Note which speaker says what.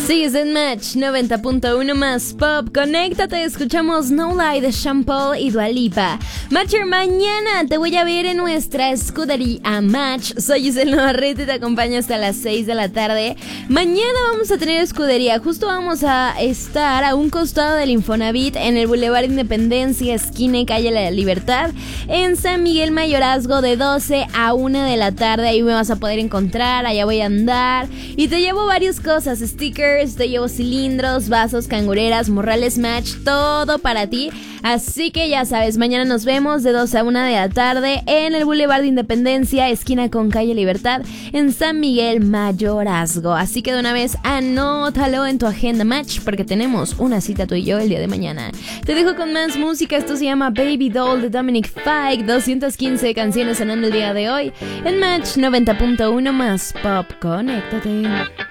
Speaker 1: Sigues en Match 90.1 más Pop. Conéctate, escuchamos No Lie de Sean Paul y Dua Lipa. Matcher, mañana te voy a ver en nuestra escudería Match. Soy Giselle Navarrete y te acompaño hasta las 6 de la tarde. Mañana vamos a tener escudería. Justo vamos a estar a un costado del Infonavit en el Boulevard Independencia, esquina y calle La Libertad, en San Miguel Mayorazgo, de 12 a 1 de la tarde. Ahí me vas a poder encontrar, allá voy a andar y te llevo varias cosas, stickers, te llevo cilindros, vasos, cangureras, morrales Match, todo para ti. Así que ya sabes, mañana nos vemos de 12 a 1 de la tarde en el Boulevard de Independencia, esquina con calle Libertad, en San Miguel Mayorazgo. Así que de una vez anótalo en tu agenda Match, porque tenemos una cita tú y yo el día de mañana. Te dejo con más música. Esto se llama Baby Doll de Dominic Fike. 215 canciones sonando el día de hoy en Match 90.1 más Pop. Conéctate.